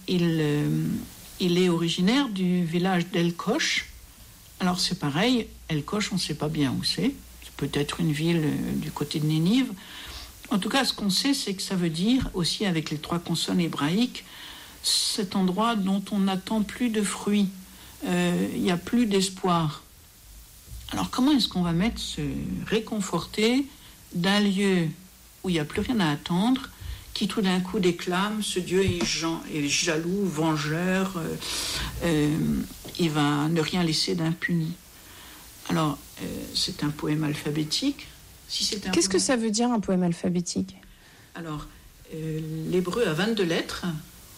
il est originaire du village d'El Kosh. Alors c'est pareil, El Kosh, on ne sait pas bien où c'est. C'est peut-être une ville du côté de Nénive. En tout cas, ce qu'on sait, c'est que ça veut dire, aussi avec les 3 consonnes hébraïques, cet endroit dont on n'attend plus de fruits. Il n'y a plus d'espoir. Alors comment est-ce qu'on va se réconforter d'un lieu où il n'y a plus rien à attendre, qui tout d'un coup déclame, ce Dieu est jaloux, vengeur, il va ne rien laisser d'impuni. Alors, c'est un poème alphabétique. Qu'est-ce que ça veut dire, un poème alphabétique ? Alors, l'hébreu a 22 lettres,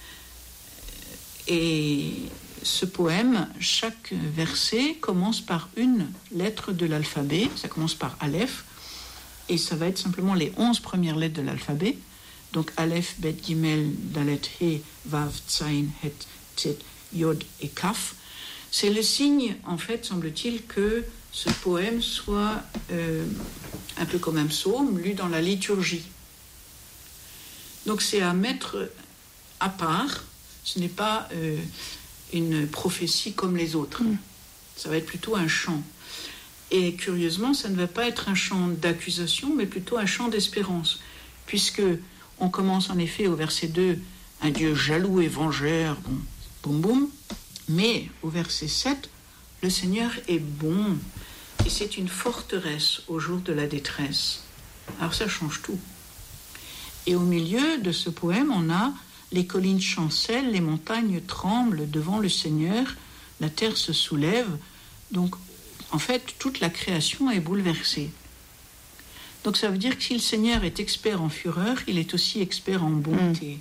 et ce poème, chaque verset commence par une lettre de l'alphabet. Ça commence par Aleph, et ça va être simplement les 11 premières lettres de l'alphabet. Donc Aleph, Bet, Gimel, Dalet, He, Vav, Tzain, Het, Tet, Yod et Kaf. C'est le signe, en fait, semble-t-il, que ce poème soit un peu comme un psaume, lu dans la liturgie. Donc c'est à mettre à part. Ce n'est pas une prophétie comme les autres. Ça va être plutôt un chant. Et curieusement, ça ne va pas être un chant d'accusation, mais plutôt un chant d'espérance. Puisque on commence en effet au verset 2, un Dieu jaloux et vengeur, boum boum. Mais au verset 7, le Seigneur est bon. Et c'est une forteresse au jour de la détresse. Alors ça change tout. Et au milieu de ce poème, on a les collines chancellent, les montagnes tremblent devant le Seigneur, la terre se soulève. Donc, en fait, toute la création est bouleversée. Donc ça veut dire que si le Seigneur est expert en fureur, il est aussi expert en bonté.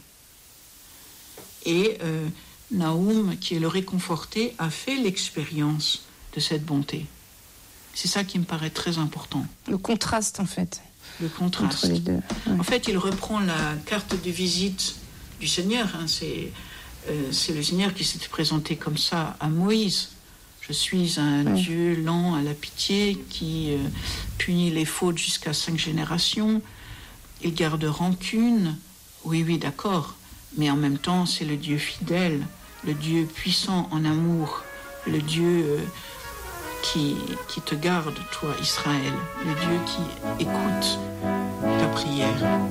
Et Naoum, qui est le réconforté, a fait l'expérience de cette bonté. C'est ça qui me paraît très important. Le contraste, en fait. Le contraste. Entre les deux. Ouais. En fait, il reprend la carte de visite du Seigneur. C'est le Seigneur qui s'était présenté comme ça à Moïse. Je suis un Dieu lent à la pitié qui punit les fautes jusqu'à 5 générations. Il garde rancune. Oui, d'accord. Mais en même temps, c'est le Dieu fidèle, le Dieu puissant en amour, le Dieu qui te garde, toi, Israël, le Dieu qui écoute ta prière.